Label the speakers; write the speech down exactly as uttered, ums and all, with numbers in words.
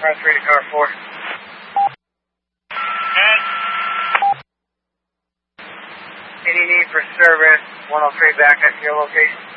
Speaker 1: car three to car four.
Speaker 2: Good.
Speaker 1: Any need for service, one oh three back at your location?